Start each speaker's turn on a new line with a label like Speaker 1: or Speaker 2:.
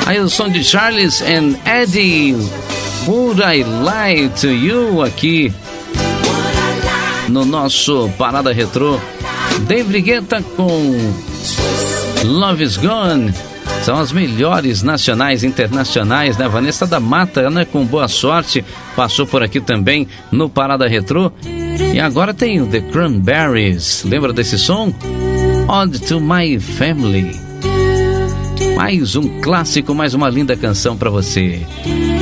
Speaker 1: Aí o som de Charles and Eddie, Would I Lie to You, aqui no nosso Parada Retrô. David Guetta com Love Is Gone. São as melhores nacionais e internacionais, né? Vanessa da Mata, né? Com Boa Sorte, passou por aqui também no Parada Retrô. E agora tem o The Cranberries. Lembra desse som? Ode to My Family. Mais um clássico, mais uma linda canção para você.